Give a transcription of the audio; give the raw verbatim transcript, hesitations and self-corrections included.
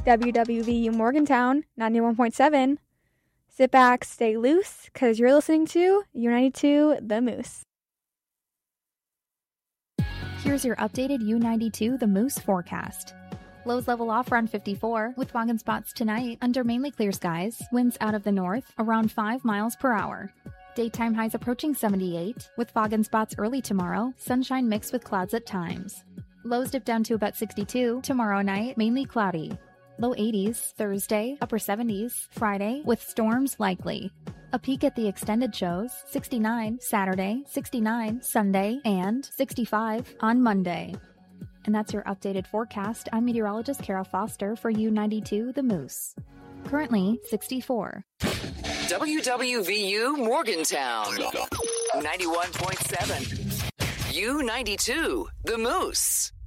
W W V U Morgantown, ninety-one point seven. Sit back, stay loose, because you're listening to U ninety-two The Moose. Here's your updated U ninety-two The Moose forecast. Lows level off around fifty-four, with fog and spots tonight under mainly clear skies. Winds out of the north, around five miles per hour. Daytime highs approaching seventy-eight, with fog and spots early tomorrow, sunshine mixed with clouds at times. Lows dip down to about sixty-two, tomorrow night, mainly cloudy. Low eighties, Thursday, upper seventies, Friday, with storms likely. A peek at the extended shows, sixty-nine Saturday, sixty-nine Sunday, and sixty-five on Monday. And that's your updated forecast. I'm meteorologist Kara Foster for U ninety-two The Moose. Currently sixty-four. W W V U Morgantown, ninety-one point seven. U ninety-two The Moose.